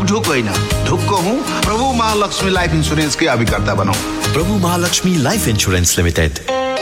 ढुक होइन, ढुक्क हूँ। प्रभु महालक्ष्मी लाइफ इन्स्योरेन्सकै अभिकर्ता बनौँ। प्रभु महालक्ष्मी लाइफ इन्स्योरेन्स लिमिटेड।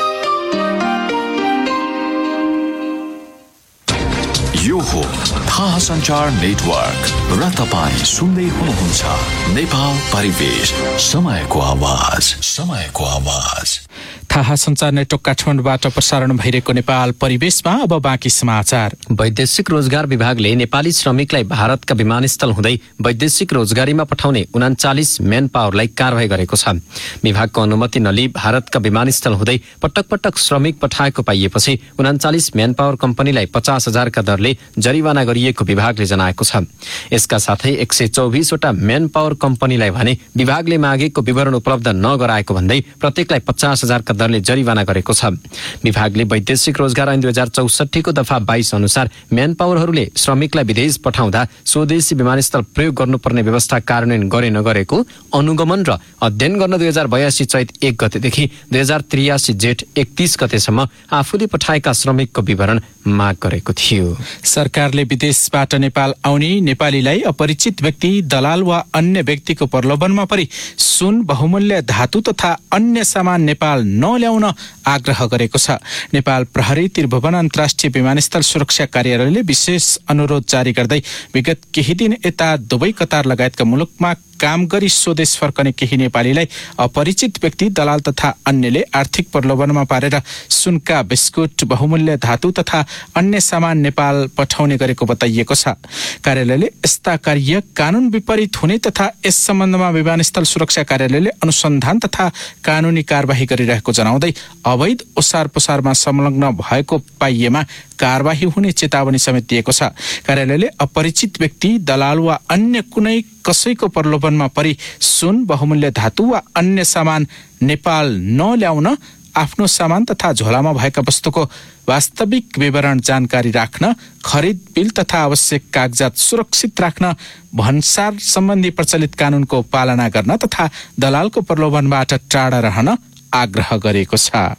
यो हो थाहा सञ्चार नेटवर्क र तपाईँ सुन्दै हुनुहुन्छ नेपाल परिवेश, समयको आवाज, समयको आवाज। थाहा सञ्चार नेटवर्क काठमाडौँबाट प्रसारण भइरहेको नेपाल परिवेशमा अब बाँकी समाचार। वैदेशिक रोजगार विभागले नेपाली श्रमिकलाई भारतका विमानस्थल हुँदै वैदेशिक रोजगारीमा पठाउने 39 म्यान पावरलाई कारवाही गरेको छ। विभागको अनुमति नलिई भारतका विमानस्थल हुँदै पटक पटक श्रमिक पठाएको पाइएपछि 39 म्यान पावर कम्पनीलाई 50,000 का दरले जरिवाना गरिएको विभागले जनाएको छ। यसका साथै 124 वटा म्यान पावर कम्पनीलाई भने विभागले मागेको विवरण उपलब्ध नगराएको भन्दै प्रत्येकलाई 50,000 का दरले जरिवाना गरेको छ। विभागले वैदेशिक रोजगार ऐन 2064 को दफा 22 अनुसार म्यान पावरहरूले श्रमिकलाई विदेश पठाउँदा स्वदेशी विमानस्थल प्रयोग गर्नुपर्ने व्यवस्था कार्यान्वयन गरे नगरेको अनुगमन र अध्ययन गर्न 2082 चैत 1 गतेदेखि 2083 जेठ 31 गतेसम्म आफूले पठाएका श्रमिकको विवरण माग गरेको थियो। सरकारले विदेशबाट नेपाल आउने नेपालीलाई अपरिचित व्यक्ति, दलाल वा अन्य व्यक्तिको प्रलोभनमा परि सुन, बहुमूल्य धातु तथा अन्य सामान नेपाल नल्याउन आग्रह गरेको छ। नेपाल प्रहरी त्रिभुवन अन्तर्राष्ट्रिय विमानस्थल सुरक्षा कार्यालयले विशेष अनुरोध जारी गर्दै विगत केही दिन यता दुबई, कतार लगायतका मुलुकमा काम गरी स्वदेश फर्कने केही नेपालीलाई अपरिचित व्यक्ति, दलाल तथा अन्यले आर्थिक प्रलोभनमा पारेर सुनका बिस्कुट, बहुमूल्य धातु तथा अन्य सामान नेपाल पठाउने गरेको बताइएको छ। कार्यालयले यस्ता कार्य कानून विपरीत हुने तथा यस सम्बन्धमा विमानस्थल सुरक्षा कार्यालयले अनुसन्धान तथा कानूनी कारबाही गरिरहेको जनाउँदै अवैध ओसार पोसारमा संलग्न भएको पाइएमा कारबाही हुने चेतावनी समेत दिएको छ। कार्यालयले अपरिचित व्यक्ति, दलाल वा अन्य कुनै कसैको प्रलोभनमा परि सुन, बहुमूल्य धातु वा अन्य सामान नेपाल नल्याउन, आफ्नो सामान तथा झोलामा भएका वस्तुको वास्तविक विवरण जानकारी राख्न, खरिद बिल तथा आवश्यक कागजात सुरक्षित राख्न, भन्सार सम्बन्धी प्रचलित कानूनको पालना गर्न तथा दलालको प्रलोभनबाट टाढा रहन आग्रह गरेको छ।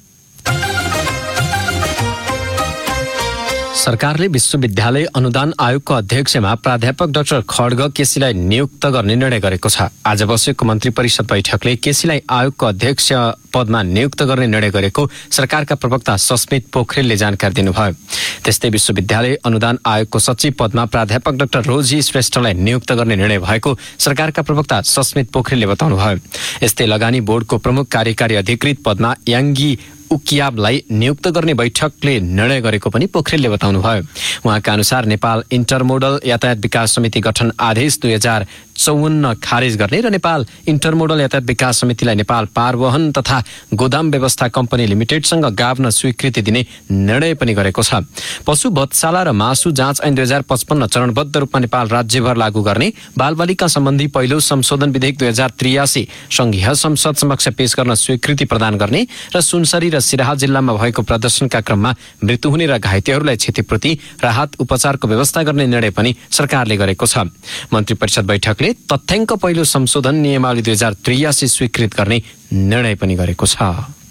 सरकारले विश्वविद्यालय अनुदान आयोगको अध्यक्षमा प्राध्यापक डाक्टर खड्ग केसीलाई नियुक्त गर्ने निर्णय गरेको छ। आज बसेको मन्त्री परिषद बैठकले केसीलाई आयोगको अध्यक्ष पदमा नियुक्त गर्ने निर्णय गरेको सरकारका प्रवक्ता सस्मित पोखरेलले जानकारी दिनुभयो। त्यस्तै विश्वविद्यालय अनुदान आयोगको सचिव पदमा प्राध्यापक डाक्टर रोजी श्रेष्ठलाई नियुक्त गर्ने निर्णय भएको सरकारका प्रवक्ता सस्मित पोखरेलले बताउनुभयो। यस्तै लगानी बोर्डको प्रमुख कार्यकारी अधिकृत पदमा याङ्गी उकियाबलाई नियुक्त गर्ने बैठकले निर्णय गरेको पनि पोखरेलले बताउनुभयो। उहाँका अनुसार नेपाल इन्टरमोडल यातायात विकास समिति गठन आदेश 2054 खारेज गर्ने र नेपाल इन्टरमोडल यातायात विकास समितिलाई नेपाल पारवहन तथा गोदाम व्यवस्था कम्पनी लिमिटेडसँग गाभ्न स्वीकृति दिने निर्णय पनि गरेको छ। पशु वधशाला र मासु जाँच ऐन 2055 चरणबद्ध रूपमा नेपाल राज्यभर लागू गर्ने, बालबालिका सम्बन्धी पहिलो संशोधन विधेयक 2083 संघीय संसद समक्ष पेश गर्न स्वीकृति प्रदान गर्ने र सुनसरी र सिराहा जिल्लामा भएको प्रदर्शनका क्रममा मृत्यु हुने र घाइतेहरूलाई क्षतिपूर्ति, राहत, उपचारको व्यवस्था गर्ने निर्णय पनि सरकारले गरेको छ। मन्त्री परिषद बैठकले तथ्याङ्क पहिलो संशोधन नियमावली 2083 स्वीकृत गर्ने निर्णय पनि गरेको छ।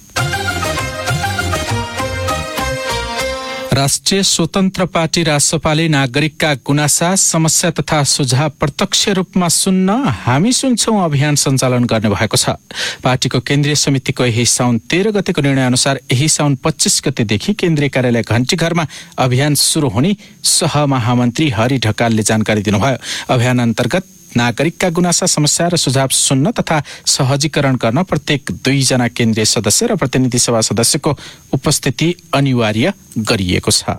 राष्ट्रिय स्वतन्त्र पार्टी रासपाले नागरिकका गुनासा, समस्या तथा सुझाव प्रत्यक्ष रूपमा सुन्न हामी सुन्छौं अभियान सञ्चालन गर्ने भएको छ। पार्टीको केन्द्रीय समितिको यही साउन 13 गतेको निर्णय अनुसार यही साउन 25 गतेदेखि केन्द्रीय कार्यालय घण्टीघरमा अभियान सुरु हुने सहमहामन्त्री हरि ढकालले जानकारी दिनुभयो। अभियान अन्तर्गत नागरिकका गुनासा, समस्या र सुझाव सुन्न तथा सहजीकरण गर्न प्रत्येक 2 जना केन्द्रीय सदस्य र प्रतिनिधि सभा सदस्यको उपस्थिति अनिवार्य गरिएको छ।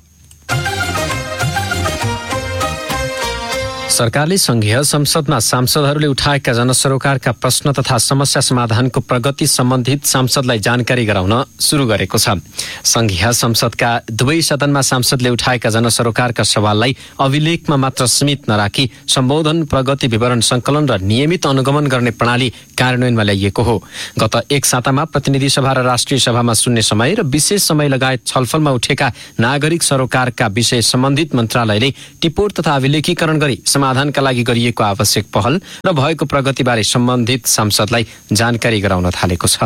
सरकारले संघीय संसदमा सांसदहरूले उठाएका जनसरोकारका प्रश्न तथा समस्या समाधानको प्रगति सम्बन्धित सांसदलाई जानकारी गराउन सुरु गरेको छ। संघीय संसदका दुवै सदनमा सांसदले उठाएका जनसरोकारका सवाललाई अभिलेखमा मात्र सीमित नराखी सम्बोधन, प्रगति विवरण संकलन र नियमित अनुगमन गर्ने प्रणाली कार्यान्वयनमा ल्याइएको हो। गत एक सातामा प्रतिनिधि सभा र राष्ट्रिय सभामा सुन्ने समय र विशेष समय लगायत छलफलमा उठेका नागरिक सरोकारका विषय सम्बन्धित मन्त्रालयले टिपोट तथा अभिलेखीकरण गरी समाधानका लागि गरिएको आवश्यक पहल र भएको प्रगतिबारे सम्बन्धित सांसदलाई जानकारी गराउन थालेको छ।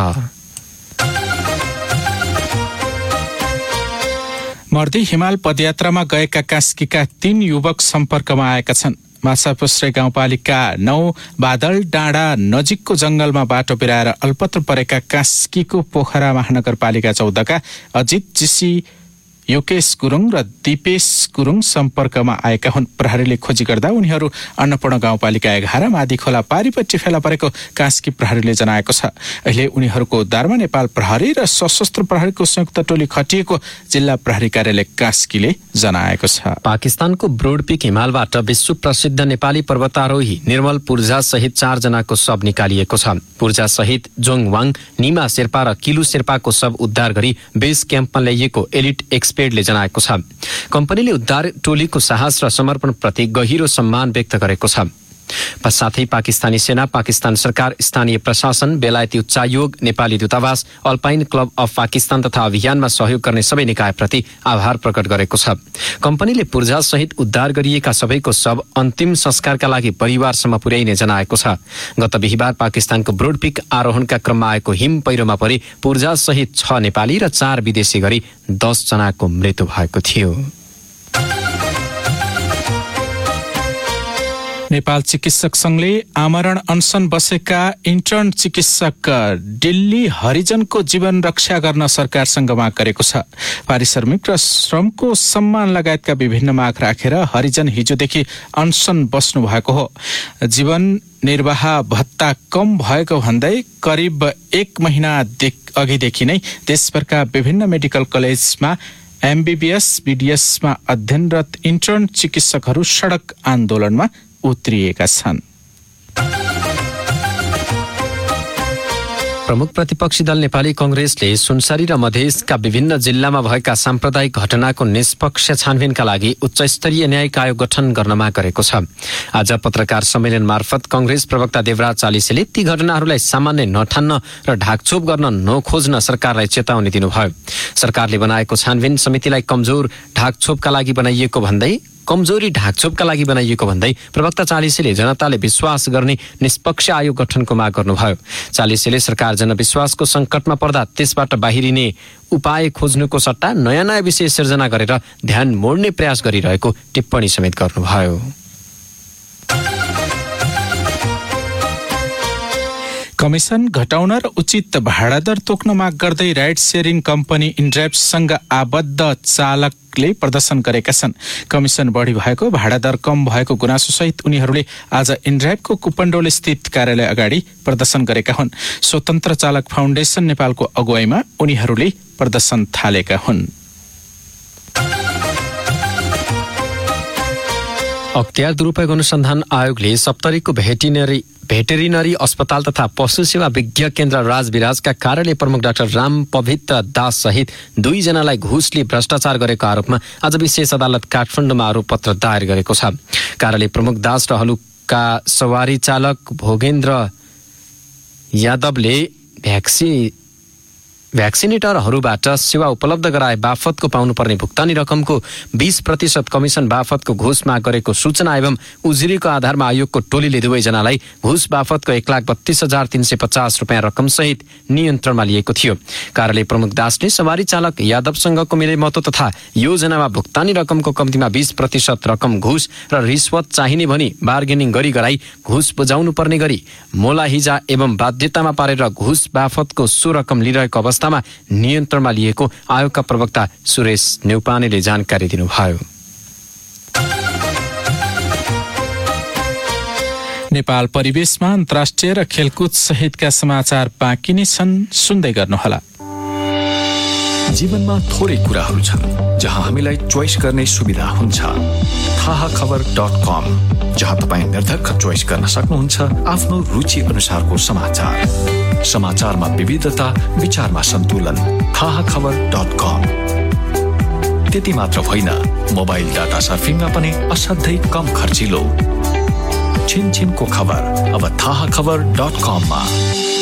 मर्दी हिमाल पदयात्रामा गएका कास्कीका 3 युवक सम्पर्कमा आएका छन्। माछापुस्रे गाउँपालिका 9 बादल डाँडा नजिकको जंगलमा बाटो बिराएर अल्पत्र परेका कास्कीको पोखरा महानगरपालिका 14 का अजित जीसी, योकेश गुरुङ र दिपेश गुरुङ सम्पर्कमा आएका हुन्। प्रहरीले खोजी गर्दा उनीहरू अन्नपूर्ण गाउँपालिका 11 मादी खोला पारिपट्टि फेला परेको कास्की प्रहरीले जनाएको छ। अहिले उनीहरूको उद्धारमा नेपाल प्रहरी र सशस्त्र प्रहरीको संयुक्त टोली खटिएको जिल्ला प्रहरी कार्यालय कास्कीले जनाएको छ। पाकिस्तानको ब्रोडपिक हिमालबाट विश्व प्रसिद्ध नेपाली पर्वतारोही निर्मल पूर्जा सहित 4 जनाको शव निकालिएको छ। पूर्जा सहित जोङवाङ, निमा शेर्पा र किलु शेर्पाको शव उद्धार गरी बेस क्याम्पमा ल्याइएको एलिट एक्सपर्टले जनाएको छ। कम्पनीले उद्धार टोलीको साहस र समर्पण प्रति गहिरो सम्मान व्यक्त गरेको छ। साथै पाकिस्तानी सेना, पाकिस्तान सरकार, स्थानीय प्रशासन, बेलायती उच्चायोग, नेपाली दूतावास, अल्पाइन क्लब अफ पाकिस्तान तथा अभियानमा सहयोग गर्ने सबै निकायप्रति आभार प्रकट गरेको छ। कम्पनीले पूर्जा सहित उद्धार गरिएका सबैको शव अन्तिम संस्कारका लागि परिवारसम्म पुर्याइने जनाएको छ। गत बिहीबार पाकिस्तानको ब्रोडपिक आरोहणका क्रममा आएको हिम पहिरोमा परि पूर्जा सहित 6 नेपाली र 4 विदेशी गरी 10 जनाको मृत्यु भएको थियो। नेपाल चिकित्सक संघले आमरण अनसन बसेका इन्टर्न चिकित्सक दिल्ली हरिजनको जीवन रक्षा गर्न सरकारसँग माग गरेको छ। पारिश्रमिक र श्रमको सम्मान लगायतका विभिन्न माग राखेर हरिजन हिजोदेखि अनसन बस्नु भएको हो। जीवन निर्वाह भत्ता कम भएको भन्दै करिब 1 महिना अघिदेखि नै देशभरका विभिन्न मेडिकल कलेजमा एमबीबीएस, बीडीएसमा अध्ययनरत इन्टर्न चिकित्सकहरू सडक आन्दोलनमा उत्रिएका छन्। प्रमुख प्रतिपक्षी दल नेपाली कांग्रेसले सुनसरी र मधेसका विभिन्न जिल्लामा भएका साम्प्रदायिक घटनाको निष्पक्ष छानबिनका लागि उच्चस्तरीय न्यायिक आयोग गठन गर्न माग गरेको छ। आज पत्रकार सम्मेलन मार्फत कांग्रेस प्रवक्ता देवराज चालिसेले ती घटनाहरूलाई सामान्य नठान्न र ढाकछोप गर्न नखोज्न सरकारलाई चेतावनी दिनुभयो। सरकारले बनाएको छानबिन समितिलाई कमजोरी ढाकछोपका लागि बनाइएको भन्दै प्रवक्ता चालिसेले जनताले विश्वास गर्ने निष्पक्ष आयोग गठनको माग गर्नुभयो। चालिसेले सरकार जनविश्वासको संकटमा पर्दा त्यसबाट बाहिरिने उपाय खोज्नुको सट्टा नयाँ नयाँ विषय सिर्जना गरेर ध्यान मोड्ने प्रयास गरिरहेको टिप्पणी समेत गर्नुभयो। कमिसन घटाउन र उचित भाडा दर तोक्न माग गर्दै राइड सेयरिङ कम्पनी इन्ड्राइभसँग आबद्ध चालकले प्रदर्शन गरेका छन्। कमिसन बढी भएको, भाडा दर कम भएको गुनासो सहित उनीहरूले आज इन्ड्राइभको कुपण्डोल स्थित कार्यालय अगाडि प्रदर्शन गरेका हुन्। स्वतन्त्र चालक फाउन्डेसन नेपालको अगुवाईमा उनीहरूले प्रदर्शन थालेका हुन्। अख्तियार दुरुपयोग अनुसन्धान आयोगले सप्तरीको भेटेरिनरी अस्पताल तथा पशु सेवा विज्ञ केन्द्र राजविराजका कार्यालय प्रमुख डाक्टर राम पवित्र दास सहित 2 जनालाई घुसले भ्रष्टाचार गरेको आरोपमा आज विशेष अदालत काठमाडौँमा आरोप पत्र दायर गरेको छ। कार्यालय प्रमुख दास र हलुका सवारी चालक भोगेन्द्र यादवले भ्याक्सिनेटरहरूबाट सेवा उपलब्ध गराए बापतको पाउनुपर्ने भुक्तानी रकमको 20% कमिसन बापतको घुस माग गरेको सूचना एवं उजुरीको आधारमा आयोगको टोलीले 2 जनालाई घुस बापतको 1,32,350 रुपियाँ रकमसहित नियन्त्रणमा लिएको थियो। कार्यालय प्रमुख दासले सवारी चालक यादवसँगको मिलेमतो तथा योजनामा भुक्तानी रकमको कम्तीमा 20% रकम घुस र रिश्वत चाहिने भनी बार्गेनिङ गराई घुस बुझाउनु पर्ने गरी मोलाहिजा एवं बाध्यतामा पारेर घुस बापतको सो रकम लिइरहेको अवस्था नियन्त्रणमा लिएको आयोगका प्रवक्ता सुरेश नेउपानेले जानकारी दिनुभयो। नेपाल परिवेशमा अन्तर्राष्ट्रिय र खेलकुद सहितका समाचार बाँकी नै छन्, सुन्दै गर्नुहोला। जीवनमा थोरै कुराहरू छन् जहाँ हामीलाई चोइस गर्ने सुविधा हुन्छ। थाहाखबर.com, जहाँ तपाईँ निर्धक्क चोइस गर्न सक्नुहुन्छ आफ्नो रुचि अनुसारको समाचार। समाचारमा विविधता, विचारमा सन्तुलन। थाहाखबर.com। त्यति मात्र होइन, मोबाइल डाटा सर्फिङमा पनि असाध्यै कम खर्चिलो। छिनछिनको खबर अब थाहाखबर.com मा।